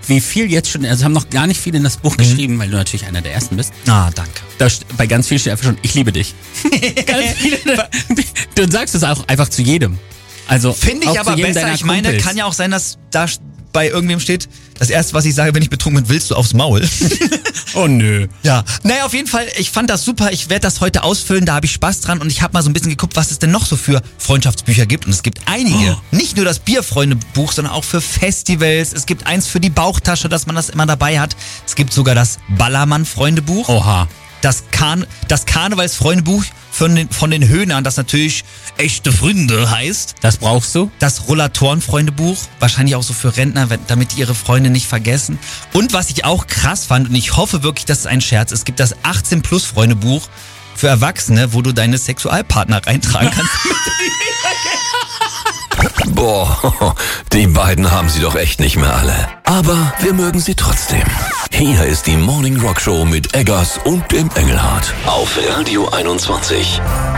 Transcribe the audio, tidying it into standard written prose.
wie viel jetzt schon, also haben noch gar nicht viele in das Buch geschrieben, weil du natürlich einer der Ersten bist. Ah, danke. Bei ganz vielen steht einfach schon, ich liebe dich. Ganz viele, du sagst es auch einfach zu jedem. Also finde ich aber besser. Ich meine, Kumpels. kann ja auch sein, dass da bei irgendwem steht, das erste, was ich sage, wenn ich betrunken bin, willst du aufs Maul. Oh nö. Ja, naja, auf jeden Fall, ich fand das super. Ich werde das heute ausfüllen, da habe ich Spaß dran. Und ich habe mal so ein bisschen geguckt, was es denn noch so für Freundschaftsbücher gibt. Und es gibt einige. Nicht nur das Bierfreunde-Buch, sondern auch für Festivals. Es gibt eins für die Bauchtasche, dass man das immer dabei hat. Es gibt sogar das Ballermann-Freundebuch. Oha. Das Karnevals-Freundebuch von den Höhnern, das natürlich echte Freunde heißt. Das brauchst du? Das Rollatoren-Freundebuch, wahrscheinlich auch so für Rentner, damit die ihre Freunde nicht vergessen. Und was ich auch krass fand, und ich hoffe wirklich, das ist ein Scherz, es gibt das 18-Plus-Freundebuch für Erwachsene, wo du deine Sexualpartner reintragen kannst. Boah, die beiden haben sie doch echt nicht mehr alle. Aber wir mögen sie trotzdem. Hier ist die Morning Rock Show mit Eggers und dem Engelhardt auf Radio 21.